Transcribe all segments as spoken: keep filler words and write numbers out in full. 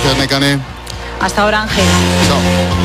Gracias, Mecane. Hasta ahora, Ángel. Chao.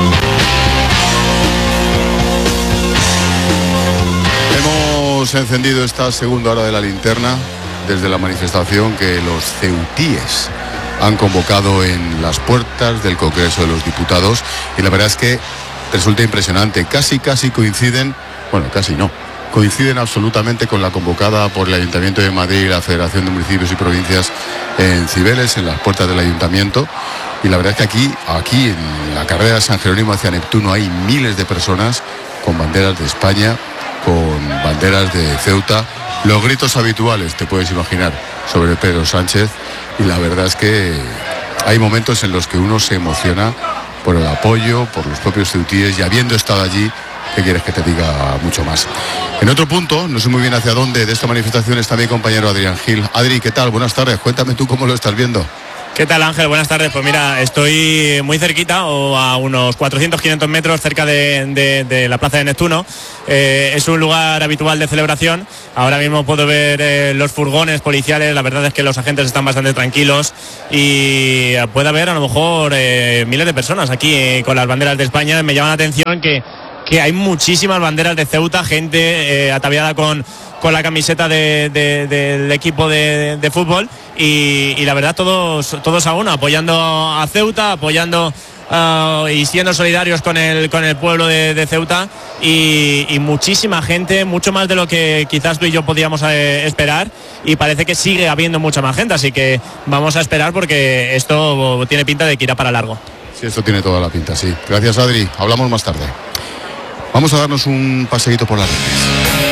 Hemos encendido esta segunda hora de la linterna desde la manifestación que los ceutíes han convocado en las puertas del Congreso de los Diputados, y la verdad es que resulta impresionante. Casi, casi coinciden, bueno, casi no, coinciden absolutamente con la convocada por el Ayuntamiento de Madrid y la Federación de Municipios y Provincias en Cibeles, en las puertas del Ayuntamiento. Y la verdad es que aquí, aquí en la carrera de San Jerónimo hacia Neptuno hay miles de personas con banderas de España, con banderas de Ceuta, los gritos habituales, te puedes imaginar, sobre Pedro Sánchez. Y la verdad es que hay momentos en los que uno se emociona por el apoyo, por los propios ceutíes, y habiendo estado allí, ¿qué quieres que te diga mucho más? En otro punto, no sé muy bien hacia dónde de esta manifestación, está mi compañero Adrián Gil. Adri, ¿qué tal? Buenas tardes, cuéntame tú cómo lo estás viendo. ¿Qué tal, Ángel? Buenas tardes. Pues mira, estoy muy cerquita, o a unos cuatrocientos, quinientos metros cerca de, de, de la plaza de Neptuno. Eh, es un lugar habitual de celebración. Ahora mismo puedo ver eh, los furgones policiales. La verdad es que los agentes están bastante tranquilos y puede haber a lo mejor eh, miles de personas aquí eh, con las banderas de España. Me llama la atención que, que hay muchísimas banderas de Ceuta, gente eh, ataviada con... con la camiseta de, de, del equipo de, de fútbol y, y la verdad todos todos a uno, apoyando a Ceuta, apoyando uh, y siendo solidarios con el con el pueblo de, de Ceuta y, y muchísima gente, mucho más de lo que quizás tú y yo podíamos eh, esperar, y parece que sigue habiendo mucha más gente, así que vamos a esperar porque esto tiene pinta de que irá para largo. Sí, esto tiene toda la pinta, sí. Gracias, Adri. Hablamos más tarde. Vamos a darnos un paseíto por las redes.